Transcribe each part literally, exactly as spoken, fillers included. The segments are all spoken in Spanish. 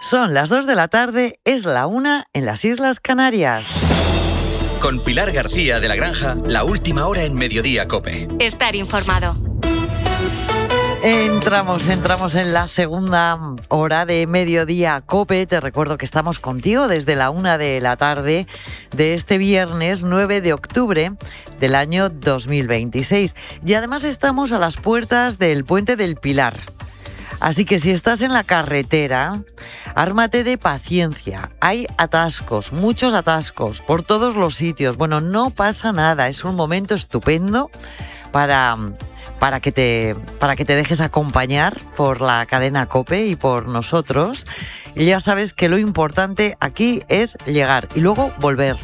Son las dos de la tarde, es la una en las Islas Canarias. Con Pilar García de la Granja, la última hora en Mediodía COPE. Estar informado. Entramos, entramos en la segunda hora de Mediodía COPE. Te recuerdo que estamos contigo desde la una de la tarde de este viernes nueve de octubre del año dos mil veintiséis. Y además estamos a las puertas del Puente del Pilar. Así que si estás en la carretera, ármate de paciencia. Hay atascos, muchos atascos, por todos los sitios. Bueno, no pasa nada, es un momento estupendo para, para, que te, para que te dejes acompañar por la cadena COPE y por nosotros. Y ya sabes que lo importante aquí es llegar y luego volver.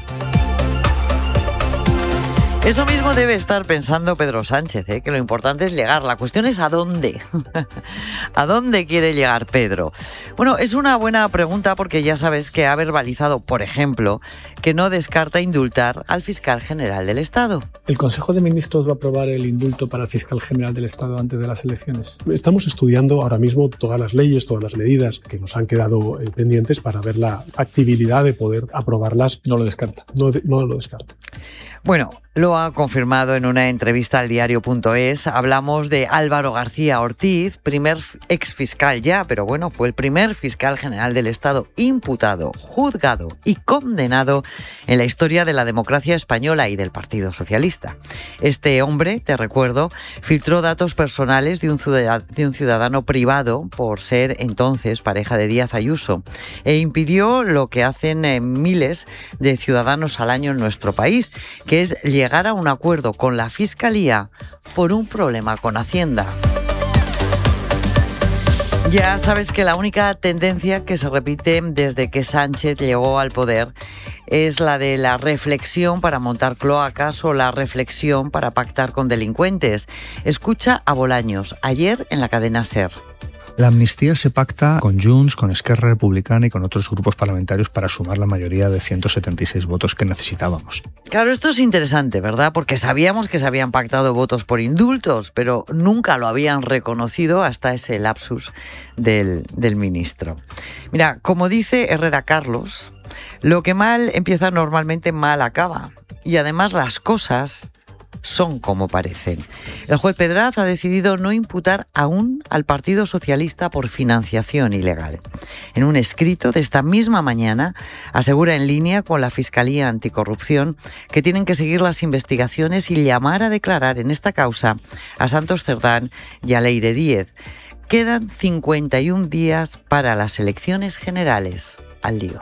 Eso mismo debe estar pensando Pedro Sánchez, ¿eh? Que lo importante es llegar. La cuestión es ¿a dónde? ¿A dónde quiere llegar Pedro? Bueno, es una buena pregunta porque ya sabes que ha verbalizado, por ejemplo, que no descarta indultar al fiscal general del Estado. ¿El Consejo de Ministros va a aprobar el indulto para el fiscal general del Estado antes de las elecciones? Estamos estudiando ahora mismo todas las leyes, todas las medidas que nos han quedado eh, pendientes para ver la factibilidad de poder aprobarlas. No lo descarta. No, no lo descarta. Bueno, lo ha confirmado en una entrevista al diario punto es. Hablamos de Álvaro García Ortiz, primer exfiscal ya, pero bueno, fue el primer fiscal general del Estado imputado, juzgado y condenado en la historia de la democracia española y del Partido Socialista. Este hombre, te recuerdo, filtró datos personales de un ciudadano, de un ciudadano privado por ser entonces pareja de Díaz Ayuso e impidió lo que hacen eh, miles de ciudadanos al año en nuestro país, que es llegar a un acuerdo con la Fiscalía por un problema con Hacienda. Ya sabes que la única tendencia que se repite desde que Sánchez llegó al poder es la de la reflexión para montar cloacas o la reflexión para pactar con delincuentes. Escucha a Bolaños ayer en la cadena SER. La amnistía se pacta con Junts, con Esquerra Republicana y con otros grupos parlamentarios para sumar la mayoría de ciento setenta y seis votos que necesitábamos. Claro, esto es interesante, ¿verdad? Porque sabíamos que se habían pactado votos por indultos, pero nunca lo habían reconocido hasta ese lapsus del, del ministro. Mira, como dice Herrera Carlos, lo que mal empieza normalmente mal acaba. Y además las cosas son como parecen. El juez Pedraz ha decidido no imputar aún al Partido Socialista por financiación ilegal. En un escrito de esta misma mañana, asegura en línea con la Fiscalía Anticorrupción que tienen que seguir las investigaciones y llamar a declarar en esta causa a Santos Cerdán y a Leire Díez. Quedan cincuenta y un días para las elecciones generales. Al lío.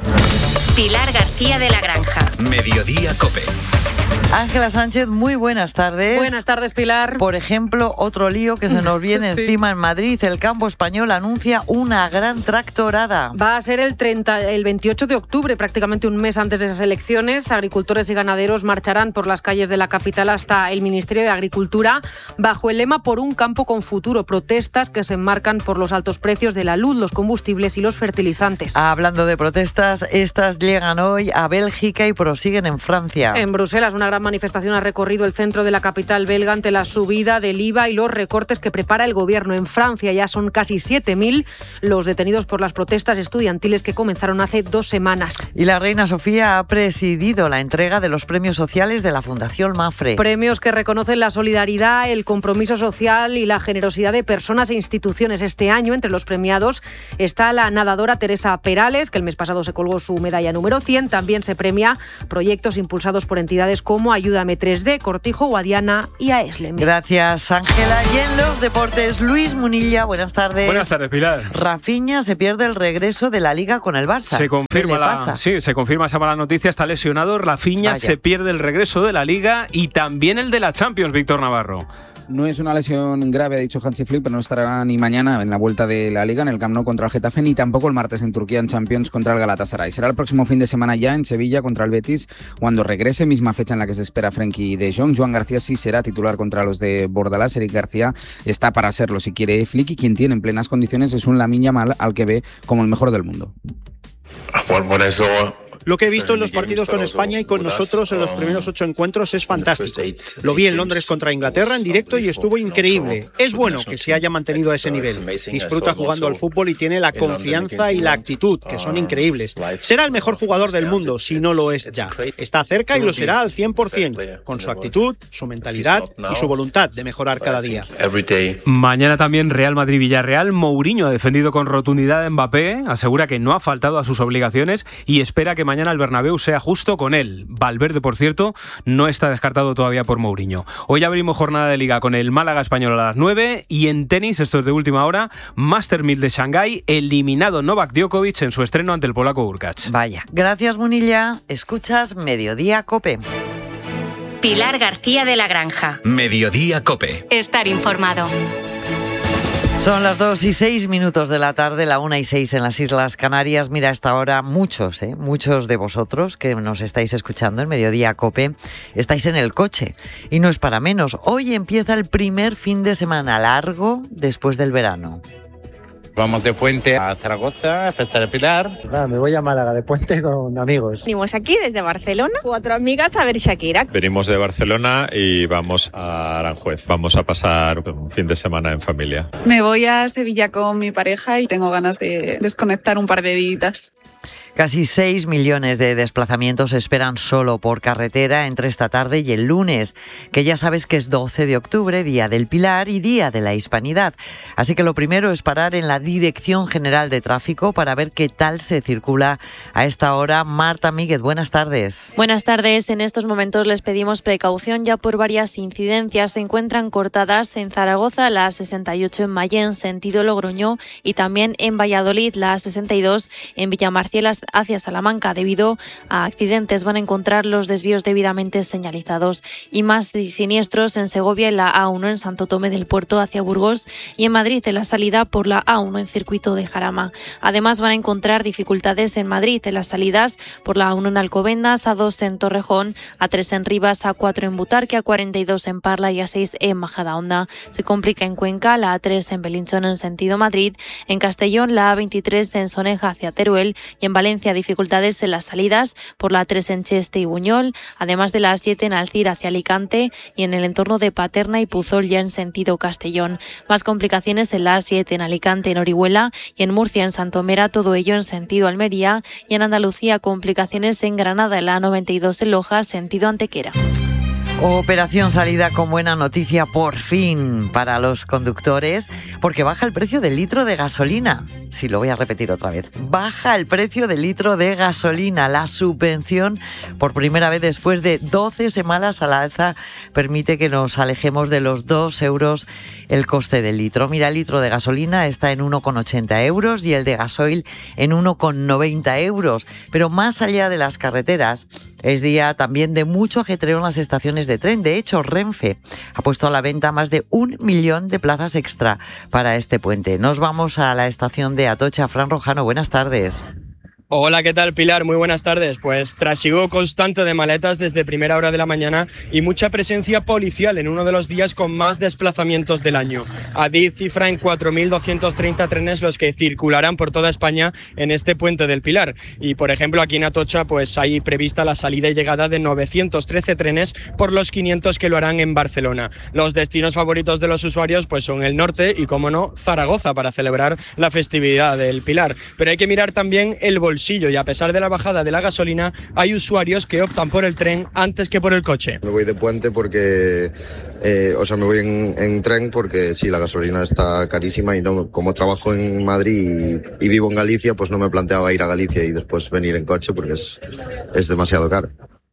Pilar García de la Granja. Mediodía COPE. Ángela Sánchez, muy buenas tardes. Buenas tardes, Pilar. Por ejemplo, otro lío que se nos viene sí. encima en Madrid. El campo español anuncia una gran tractorada. Va a ser el, treinta, el veintiocho de octubre, prácticamente un mes antes de esas elecciones. Agricultores y ganaderos marcharán por las calles de la capital hasta el Ministerio de Agricultura bajo el lema Por un campo con futuro. Protestas que se enmarcan por los altos precios de la luz, los combustibles y los fertilizantes. Hablando de protestas, estas llegan hoy a Bélgica y prosiguen en Francia. En Bruselas, una gran manifestación ha recorrido el centro de la capital belga ante la subida del I V A y los recortes que prepara el gobierno. En Francia ya son casi siete mil los detenidos por las protestas estudiantiles que comenzaron hace dos semanas. Y la reina Sofía ha presidido la entrega de los premios sociales de la Fundación Mafre. Premios que reconocen la solidaridad, el compromiso social y la generosidad de personas e instituciones. Este año, entre los premiados, está la nadadora Teresa Perales, que el mes pasado se colgó su medalla número cien. También se premia proyectos impulsados por entidades como Ayúdame tres D, Cortijo, Guadiana y A E S L E M. Gracias, Ángela. Y en los deportes, Luis Munilla, buenas tardes. Buenas tardes, Pilar. Rafinha se pierde el regreso de la Liga con el Barça. Se confirma, la, pasa? sí, se confirma esa mala noticia, está lesionado. Rafinha Vaya. se pierde el regreso de la Liga y también el de la Champions, Víctor Navarro. No es una lesión grave, ha dicho Hansi Flick, pero no estará ni mañana en la vuelta de la Liga en el Camp Nou contra el Getafe, ni tampoco el martes en Turquía en Champions contra el Galatasaray. Será el próximo fin de semana ya en Sevilla contra el Betis, cuando regrese, misma fecha en la que se espera Frenkie de Jong. Joan García sí será titular contra los de Bordalás. Eric García está para serlo si quiere Flick, y quien tiene en plenas condiciones es un Lamine Yamal, al que ve como el mejor del mundo. Por, por eso Lo que he visto en los partidos con España y con nosotros en los primeros ocho encuentros es fantástico. Lo vi en Londres contra Inglaterra en directo y estuvo increíble. Es bueno que se haya mantenido a ese nivel. Disfruta jugando al fútbol y tiene la confianza y la actitud, que son increíbles. Será el mejor jugador del mundo, si no lo es ya. Está cerca y lo será al cien por ciento, con su actitud, su mentalidad y su voluntad de mejorar cada día. Mañana también Real Madrid-Villarreal. Mourinho ha defendido con rotundidad a Mbappé, asegura que no ha faltado a sus obligaciones y espera que mañana el Bernabéu sea justo con él. Valverde, por cierto, no está descartado todavía por Mourinho. Hoy abrimos jornada de Liga con el Málaga Español a las nueve y en tenis, esto es de última hora, Master mil de Shanghái, eliminado Novak Djokovic en su estreno ante el polaco Hurkacz. Vaya, gracias Munilla. Escuchas Mediodía COPE. Pilar García de la Granja. Mediodía COPE. Estar informado. Son las dos y seis minutos de la tarde, la una y seis en las Islas Canarias. Mira, a esta hora muchos, ¿eh? muchos de vosotros que nos estáis escuchando en Mediodía COPE, estáis en el coche. Y no es para menos. Hoy empieza el primer fin de semana largo después del verano. Vamos de puente a Zaragoza, a Festa del Pilar. Nada, me voy a Málaga de puente con amigos. Venimos aquí desde Barcelona, cuatro amigas a ver Shakira. Venimos de Barcelona y vamos a Aranjuez. Vamos a pasar un fin de semana en familia. Me voy a Sevilla con mi pareja y tengo ganas de desconectar un par de días. Casi seis millones de desplazamientos se esperan solo por carretera entre esta tarde y el lunes, que ya sabes que es doce de octubre, Día del Pilar y Día de la Hispanidad. Así que lo primero es parar en la Dirección General de Tráfico para ver qué tal se circula a esta hora. Marta Míguez, buenas tardes. Buenas tardes. En estos momentos les pedimos precaución ya por varias incidencias. Se encuentran cortadas en Zaragoza la sesenta y ocho en Mayén, sentido Logroño, y también en Valladolid la sesenta y dos en Villamarciel hacia Salamanca. Debido a accidentes van a encontrar los desvíos debidamente señalizados. Y más siniestros en Segovia en la A uno en Santo Tomé del Puerto hacia Burgos y en Madrid en la salida por la A uno en circuito de Jarama. Además van a encontrar dificultades en Madrid en las salidas por la A uno en Alcobendas, A dos en Torrejón, A tres en Rivas, A cuatro en Butarque, A cuarenta y dos en Parla y A seis en Majadahonda. Se complica en Cuenca la A tres en Belinchón en sentido Madrid, en Castellón la A veintitrés en Soneja hacia Teruel y en Valencia dificultades en las salidas por la A tres en Cheste y Buñol, además de la A siete en Alcira hacia Alicante y en el entorno de Paterna y Puzol ya en sentido Castellón. Más complicaciones en la A siete en Alicante, en Orihuela y en Murcia, en Santomera, todo ello en sentido Almería, y en Andalucía complicaciones en Granada, en la A noventa y dos en Loja, sentido Antequera. Operación salida con buena noticia por fin para los conductores, porque baja el precio del litro de gasolina. Sí, lo voy a repetir otra vez. Baja el precio del litro de gasolina. La subvención, por primera vez después de doce semanas a la alza, permite que nos alejemos de los dos euros el coste del litro. Mira, el litro de gasolina está en uno con ochenta euros y el de gasoil en uno con noventa euros. Pero más allá de las carreteras, es día también de mucho ajetreo en las estaciones de tren. De hecho, Renfe ha puesto a la venta más de un millón de plazas extra para este puente. Nos vamos a la estación de Atocha. Fran Rojano, buenas tardes. Hola, ¿qué tal, Pilar? Muy buenas tardes. Pues trasiego constante de maletas desde primera hora de la mañana y mucha presencia policial en uno de los días con más desplazamientos del año. Adif cifra en cuatro mil doscientos treinta trenes los que circularán por toda España en este puente del Pilar. Y, por ejemplo, aquí en Atocha pues hay prevista la salida y llegada de novecientos trece trenes por los quinientos que lo harán en Barcelona. Los destinos favoritos de los usuarios pues son el norte y, como no, Zaragoza para celebrar la festividad del Pilar. Pero hay que mirar también el bolsillo. Y a pesar de la bajada de la gasolina, hay usuarios que optan por el tren antes que por el coche. Me voy de puente porque, eh, o sea, me voy en, en tren porque sí, la gasolina está carísima y no, como trabajo en Madrid y, y vivo en Galicia, pues no me planteaba ir a Galicia y después venir en coche porque es, es demasiado caro.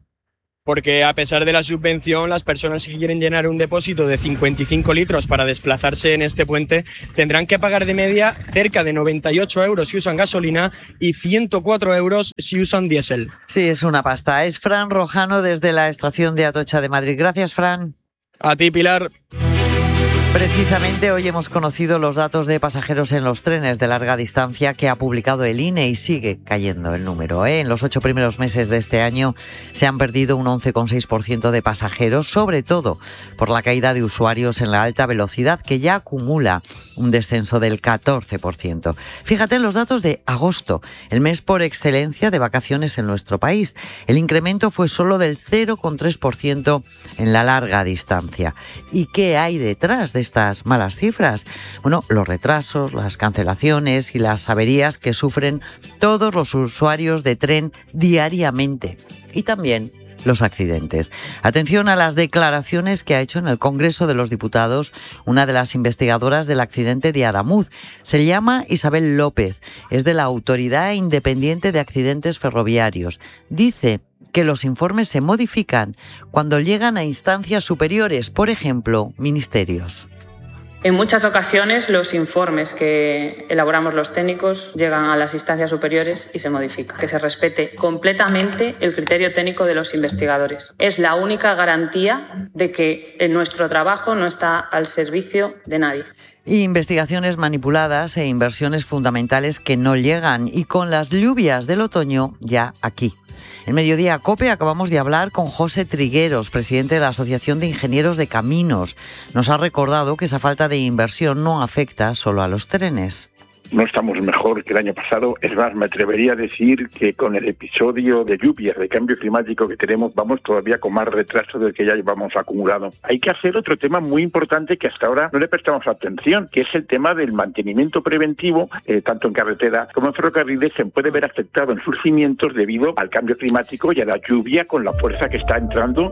Porque a pesar de la subvención, las personas que quieren llenar un depósito de cincuenta y cinco litros para desplazarse en este puente tendrán que pagar de media cerca de noventa y ocho euros si usan gasolina y ciento cuatro euros si usan diésel. Sí, es una pasta. Es Fran Rojano desde la estación de Atocha de Madrid. Gracias, Fran. A ti, Pilar. Precisamente hoy hemos conocido los datos de pasajeros en los trenes de larga distancia que ha publicado el I N E y sigue cayendo el número, ¿eh? En los ocho primeros meses de este año se han perdido un once coma seis por ciento de pasajeros, sobre todo por la caída de usuarios en la alta velocidad, que ya acumula un descenso del catorce por ciento. Fíjate en los datos de agosto, el mes por excelencia de vacaciones en nuestro país. El incremento fue solo del cero coma tres por ciento en la larga distancia. ¿Y qué hay detrás de estas malas cifras? Bueno, los retrasos, las cancelaciones y las averías que sufren todos los usuarios de tren diariamente. Y también los accidentes. Atención a las declaraciones que ha hecho en el Congreso de los Diputados una de las investigadoras del accidente de Adamuz. Se llama Isabel López, es de la Autoridad Independiente de Accidentes Ferroviarios. Dice que los informes se modifican cuando llegan a instancias superiores, por ejemplo, ministerios. En muchas ocasiones los informes que elaboramos los técnicos llegan a las instancias superiores y se modifican. Que se respete completamente el criterio técnico de los investigadores. Es la única garantía de que nuestro trabajo no está al servicio de nadie. Investigaciones manipuladas e inversiones fundamentales que no llegan, y con las lluvias del otoño ya aquí. En Mediodía COPE acabamos de hablar con José Trigueros, presidente de la Asociación de Ingenieros de Caminos. Nos ha recordado que esa falta de inversión no afecta solo a los trenes. No estamos mejor que el año pasado. Es más, me atrevería a decir que con el episodio de lluvias, de cambio climático que tenemos, vamos todavía con más retraso del que ya llevamos acumulado. Hay que hacer otro tema muy importante que hasta ahora no le prestamos atención, que es el tema del mantenimiento preventivo, eh, tanto en carretera como en ferrocarriles. Se puede ver afectado en sus cimientos debido al cambio climático y a la lluvia con la fuerza que está entrando.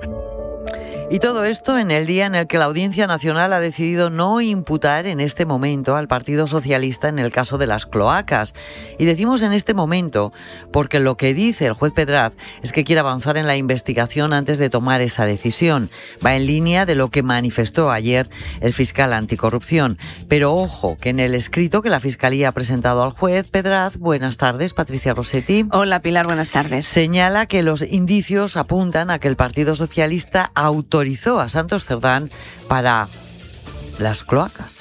Y todo esto en el día en el que la Audiencia Nacional ha decidido no imputar en este momento al Partido Socialista en el caso de las cloacas. Y decimos en este momento porque lo que dice el juez Pedraz es que quiere avanzar en la investigación antes de tomar esa decisión. Va en línea de lo que manifestó ayer el fiscal anticorrupción. Pero ojo, que en el escrito que la Fiscalía ha presentado al juez Pedraz, buenas tardes, Patricia Rossetti. Hola, Pilar, buenas tardes. Señala que los indicios apuntan a que el Partido Socialista autorizó a Santos Cerdán para las cloacas.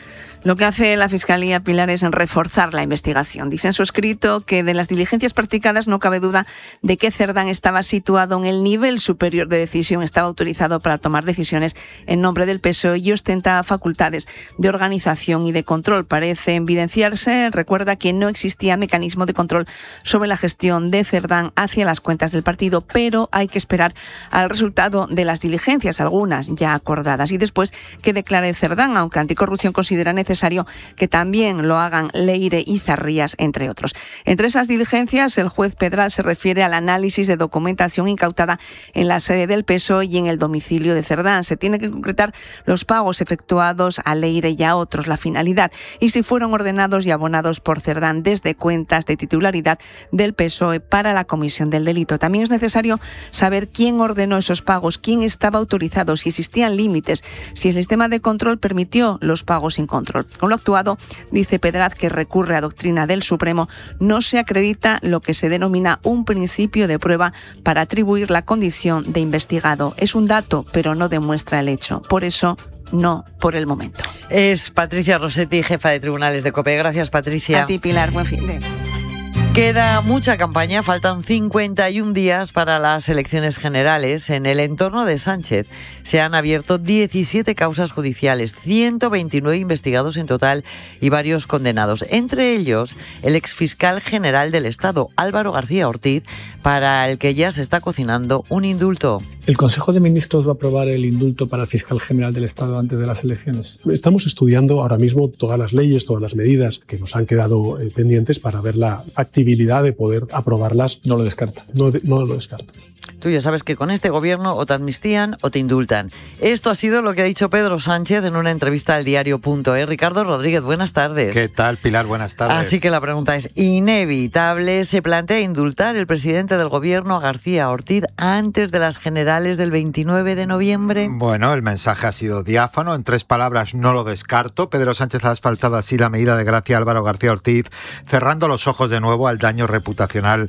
Lo que hace la Fiscalía, Pilar, es reforzar la investigación. Dice en su escrito que de las diligencias practicadas no cabe duda de que Cerdán estaba situado en el nivel superior de decisión, estaba autorizado para tomar decisiones en nombre del P S O E y ostenta facultades de organización y de control. Parece evidenciarse, recuerda que no existía mecanismo de control sobre la gestión de Cerdán hacia las cuentas del partido, pero hay que esperar al resultado de las diligencias, algunas ya acordadas, y después que declare Cerdán, aunque Anticorrupción considera necesario necesario que también lo hagan Leire y Zarrías, entre otros. Entre esas diligencias, el juez Pedraz se refiere al análisis de documentación incautada en la sede del P S O E y en el domicilio de Cerdán. Se tiene que concretar los pagos efectuados a Leire y a otros, la finalidad, y si fueron ordenados y abonados por Cerdán desde cuentas de titularidad del P S O E para la comisión del delito. También es necesario saber quién ordenó esos pagos, quién estaba autorizado, si existían límites, si el sistema de control permitió los pagos sin control. Con lo actuado, dice Pedraz, que recurre a doctrina del Supremo, no se acredita lo que se denomina un principio de prueba para atribuir la condición de investigado. Es un dato, pero no demuestra el hecho. Por eso, no por el momento. Es Patricia Rossetti, jefa de tribunales de COPE. Gracias, Patricia. A ti, Pilar. Buen fin de... Queda mucha campaña, faltan cincuenta y un días para las elecciones generales. En el entorno de Sánchez se han abierto diecisiete causas judiciales, ciento veintinueve investigados en total y varios condenados. Entre ellos, el exfiscal general del Estado, Álvaro García Ortiz, para el que ya se está cocinando un indulto. El Consejo de Ministros va a aprobar el indulto para el fiscal general del Estado antes de las elecciones. Estamos estudiando ahora mismo todas las leyes, todas las medidas que nos han quedado eh, pendientes para ver la factibilidad de poder aprobarlas. No lo descarto. No, no lo descarto. Tú ya sabes que con este gobierno o te amnistían o te indultan. Esto ha sido lo que ha dicho Pedro Sánchez en una entrevista al diario.es. Ricardo Rodríguez, buenas tardes. ¿Qué tal, Pilar? Buenas tardes. Así que la pregunta es inevitable. ¿Se plantea indultar el presidente del gobierno, a García Ortiz, antes de las generales del veintinueve de noviembre? Bueno, el mensaje ha sido diáfano. En tres palabras, no lo descarto. Pedro Sánchez ha asfaltado así la medida de gracia a Álvaro García Ortiz, cerrando los ojos de nuevo al daño reputacional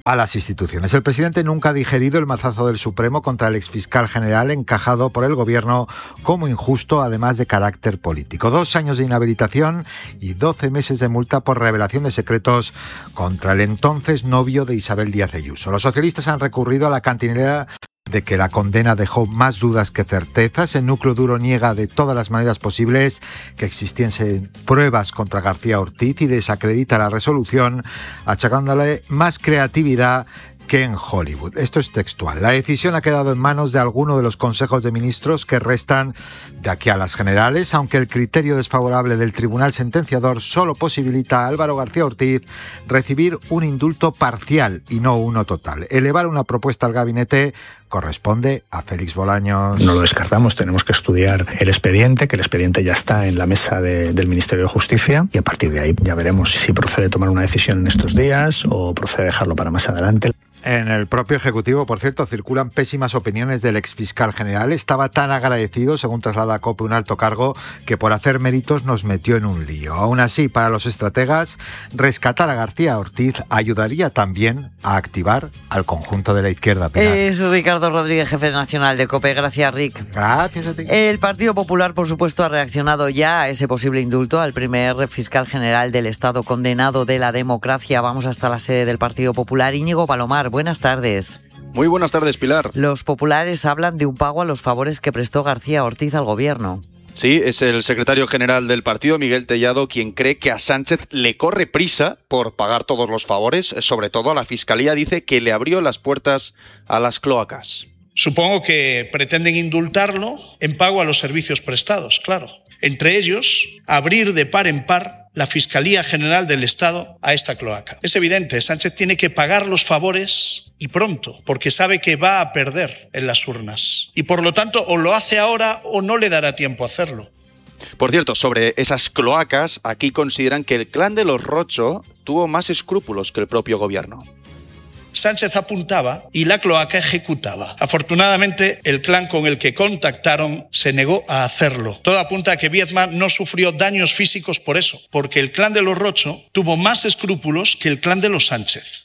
a las instituciones. El presidente nunca ha digerido el mazazo del Supremo contra el exfiscal general encajado por el gobierno como injusto, además de carácter político. Dos años de inhabilitación y doce meses de multa por revelación de secretos contra el entonces novio de Isabel Díaz Ayuso. Los socialistas han recurrido a la cantinera de que la condena dejó más dudas que certezas. El núcleo duro niega de todas las maneras posibles que existiesen pruebas contra García Ortiz y desacredita la resolución, achacándole más creatividad que en Hollywood. Esto es textual. La decisión ha quedado en manos de alguno de los consejos de ministros que restan de aquí a las generales, aunque el criterio desfavorable del tribunal sentenciador solo posibilita a Álvaro García Ortiz recibir un indulto parcial y no uno total. Elevar una propuesta al gabinete corresponde a Félix Bolaños. No lo descartamos, tenemos que estudiar el expediente, que el expediente ya está en la mesa de, del Ministerio de Justicia, y a partir de ahí ya veremos si procede tomar una decisión en estos días o procede dejarlo para más adelante. En el propio Ejecutivo, por cierto, circulan pésimas opiniones del exfiscal general. Estaba tan agradecido, según traslada a COPE un alto cargo, que por hacer méritos nos metió en un lío. Aún así, para los estrategas, rescatar a García Ortiz ayudaría también a activar al conjunto de la izquierda. Pilar. Es Ricardo Rodríguez, jefe nacional de COPE. Gracias, Rick. Gracias a ti. El Partido Popular, por supuesto, ha reaccionado ya a ese posible indulto al primer fiscal general del Estado condenado de la democracia. Vamos hasta la sede del Partido Popular. Íñigo Palomar, buenas tardes. Muy buenas tardes, Pilar. Los populares hablan de un pago a los favores que prestó García Ortiz al gobierno. Sí, es el secretario general del partido, Miguel Tellado, quien cree que a Sánchez le corre prisa por pagar todos los favores, sobre todo a la Fiscalía. Dice que le abrió las puertas a las cloacas. Supongo que pretenden indultarlo en pago a los servicios prestados, claro. Entre ellos, abrir de par en par la Fiscalía General del Estado a esta cloaca. Es evidente, Sánchez tiene que pagar los favores y pronto, porque sabe que va a perder en las urnas. Y por lo tanto, o lo hace ahora o no le dará tiempo a hacerlo. Por cierto, sobre esas cloacas, aquí consideran que el clan de los Rocho tuvo más escrúpulos que el propio gobierno. Sánchez apuntaba y la cloaca ejecutaba. Afortunadamente, el clan con el que contactaron se negó a hacerlo. Todo apunta a que Viedma no sufrió daños físicos por eso, porque el clan de los Rocho tuvo más escrúpulos que el clan de los Sánchez.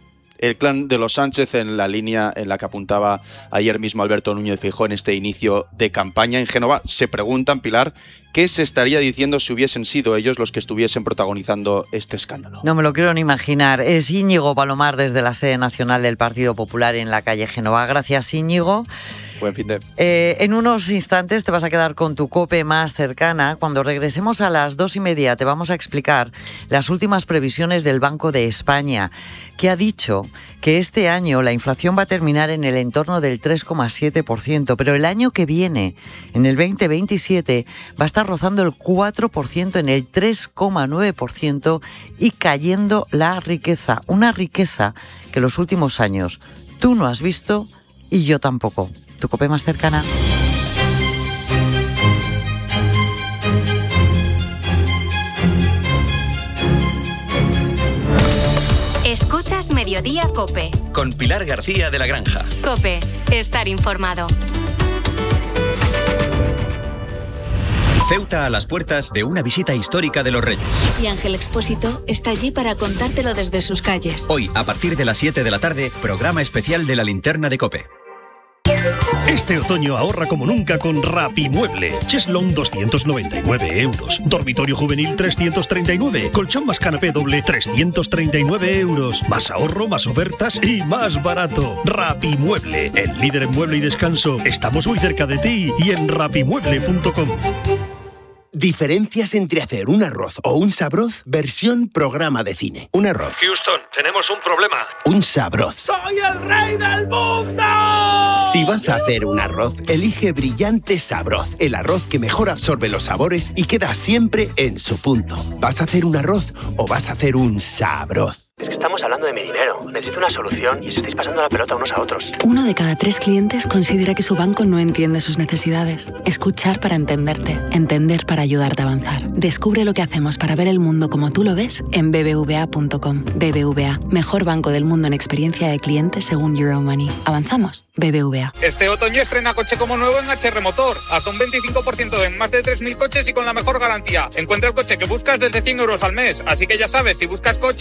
El clan de los Sánchez, en la línea en la que apuntaba ayer mismo Alberto Núñez Feijóo en este inicio de campaña en Génova, se preguntan, Pilar, ¿qué se estaría diciendo si hubiesen sido ellos los que estuviesen protagonizando este escándalo? No me lo quiero ni imaginar. Es Íñigo Palomar desde la sede nacional del Partido Popular en la calle Génova. Gracias, Íñigo. Buen fin de... Eh, en unos instantes te vas a quedar con tu COPE más cercana. Cuando regresemos a las dos y media te vamos a explicar las últimas previsiones del Banco de España, que ha dicho que este año la inflación va a terminar en el entorno del tres coma siete por ciento, pero el año que viene, en el veinte veintisiete, va a estar rozando el cuatro por ciento, en el tres coma nueve por ciento y cayendo la riqueza. Una riqueza que los últimos años tú no has visto y yo tampoco. Tu COPE más cercana. Escuchas Mediodía COPE. Con Pilar García de la Granja. COPE, estar informado. Ceuta a las puertas de una visita histórica de los Reyes. Y Ángel Expósito está allí para contártelo desde sus calles. Hoy, a partir de las siete de la tarde, programa especial de la linterna de COPE. Este otoño ahorra como nunca con Rapimueble. Cheslong doscientos noventa y nueve euros. Dormitorio juvenil trescientos treinta y nueve. Colchón más canapé doble trescientos treinta y nueve euros. Más ahorro, más ofertas y más barato. Rapimueble, el líder en mueble y descanso. Estamos muy cerca de ti y en rapimueble punto com. Diferencias entre hacer un arroz o un sabroz, versión programa de cine. Un arroz. Houston, tenemos un problema. Un sabroz. ¡Soy el rey del mundo! Si vas a hacer un arroz, elige Brillante Sabroz, el arroz que mejor absorbe los sabores y queda siempre en su punto. ¿Vas a hacer un arroz o vas a hacer un sabroz? Es que estamos hablando de mi dinero. Necesito una solución y os estáis pasando la pelota unos a otros. Uno de cada tres clientes considera que su banco no entiende sus necesidades. Escuchar para entenderte. Entender para ayudarte a avanzar. Descubre lo que hacemos para ver el mundo como tú lo ves en b b v a punto com. B B V A, mejor banco del mundo en experiencia de cliente según Euromoney. ¿Avanzamos? B B V A. Este otoño estrena coche como nuevo en H R Motor. Hasta un veinticinco por ciento en más de tres mil coches y con la mejor garantía. Encuentra el coche que buscas desde cien euros al mes. Así que ya sabes, si buscas coche,